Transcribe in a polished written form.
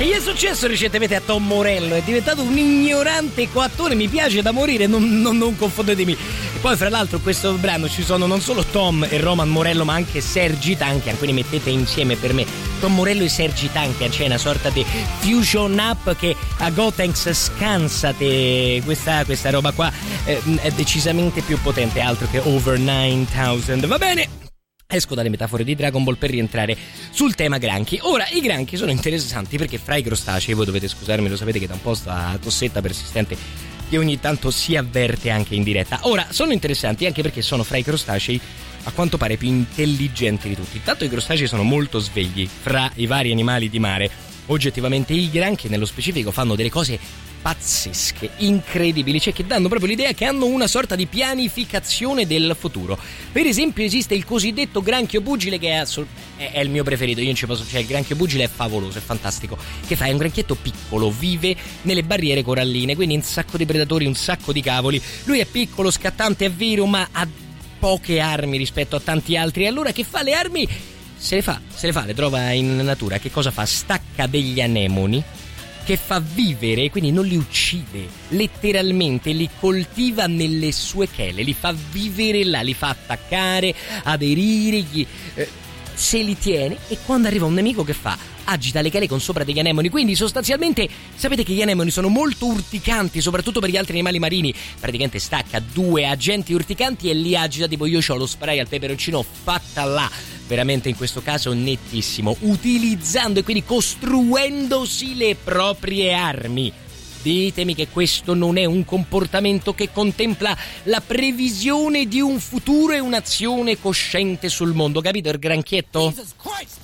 Che gli è successo recentemente a Tom Morello? È diventato un ignorante coattore, mi piace da morire, non confondetemi. E poi fra l'altro in questo brano ci sono non solo Tom e Roman Morello, ma anche Sergi Tankian, quindi mettete insieme per me Tom Morello e Sergi Tankian, c'è una sorta di fusion up che a Gotenks scansate, questa roba qua è decisamente più potente, altro che Over 9000. Va bene, esco dalle metafore di Dragon Ball per rientrare sul tema granchi. Ora, i granchi sono interessanti perché fra i crostacei, voi dovete scusarmi, lo sapete che da un po' sta tossetta persistente che ogni tanto si avverte anche in diretta. Ora, sono interessanti anche perché sono fra i crostacei a quanto pare più intelligenti di tutti. Intanto i crostacei sono molto svegli fra i vari animali di mare. Oggettivamente i granchi nello specifico fanno delle cose pazzesche, incredibili, cioè che danno proprio l'idea che hanno una sorta di pianificazione del futuro. Per esempio esiste il cosiddetto granchio pugile che è il mio preferito, io non ci posso, cioè il granchio pugile è favoloso, è fantastico. Che fa? È un granchietto piccolo, vive nelle barriere coralline, quindi un sacco di predatori, un sacco di cavoli. Lui è piccolo, scattante, è vero, ma ha poche armi rispetto a tanti altri. Allora che fa? Le armi se le fa, le trova in natura. Che cosa fa? Stacca degli anemoni che fa vivere, quindi non li uccide, letteralmente li coltiva nelle sue chele, li fa vivere là, li fa attaccare, aderire, se li tiene, e quando arriva un nemico che fa? Agita le chele con sopra degli anemoni. Quindi sostanzialmente sapete che gli anemoni sono molto urticanti, soprattutto per gli altri animali marini. Praticamente stacca 2 agenti urticanti e li agita, tipo io c'ho lo spray al peperoncino fatta là, veramente in questo caso nettissimo, utilizzando e quindi costruendosi le proprie armi. Ditemi che questo non è un comportamento che contempla la previsione di un futuro e un'azione cosciente sul mondo, capito il granchietto?